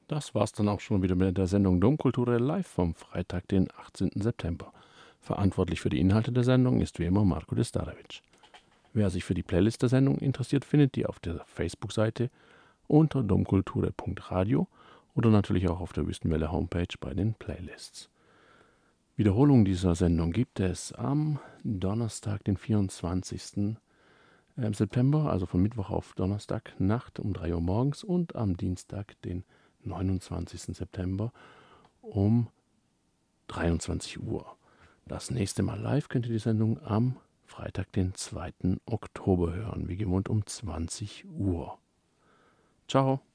Das war's dann auch schon wieder mit der Sendung Domkultur live vom Freitag, den 18. September. Verantwortlich für die Inhalte der Sendung ist wie immer Marko Destarevic. Wer sich für die Playlist der Sendung interessiert, findet die auf der Facebook-Seite unter domkulture.radio oder natürlich auch auf der Wüstenwelle Homepage bei den Playlists. Wiederholung dieser Sendung gibt es am Donnerstag, den 24. September, also von Mittwoch auf Donnerstag Nacht um 3 Uhr morgens und am Dienstag, den 29. September um 23 Uhr. Das nächste Mal live könnt ihr die Sendung am Freitag, den 2. Oktober hören, wie gewohnt um 20 Uhr. Ciao.